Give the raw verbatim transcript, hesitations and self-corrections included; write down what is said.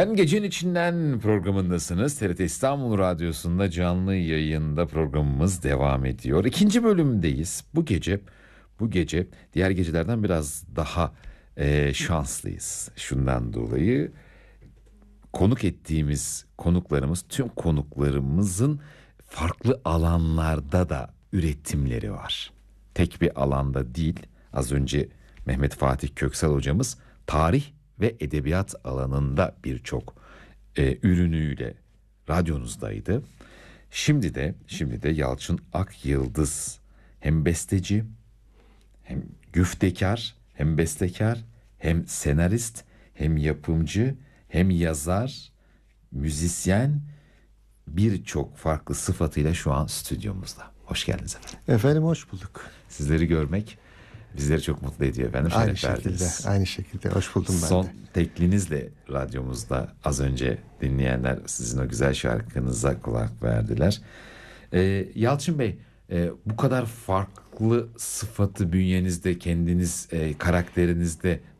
Efendim Gecenin İçinden programındasınız. T R T İstanbul Radyosu'nda canlı yayında programımız devam ediyor. İkinci bölümdeyiz. Bu gece bu gece diğer gecelerden biraz daha e, şanslıyız. Şundan dolayı konuk ettiğimiz konuklarımız, tüm konuklarımızın farklı alanlarda da üretimleri var. Tek bir alanda değil. Az önce Mehmet Fatih Köksal hocamız tarih ve edebiyat alanında birçok e, ürünüyle radyonuzdaydı. Şimdi de şimdi de Yalçın Akyıldız hem besteci, hem güftekar, hem bestekar, hem senarist, hem yapımcı, hem yazar, müzisyen, birçok farklı sıfatıyla şu an stüdyomuzda. Hoş geldiniz efendim. Efendim hoş bulduk. Sizleri görmek bizleri çok mutlu ediyor efendim. Aynı Şeref şekilde, verdiniz. aynı şekilde hoş buldum ben Son de. teklinizle radyomuzda az önce dinleyenler sizin o güzel şarkınıza kulak verdiler. Ee, Yalçın Bey, e, bu kadar farklı sıfatı bünyenizde, kendiniz e, karakterinizde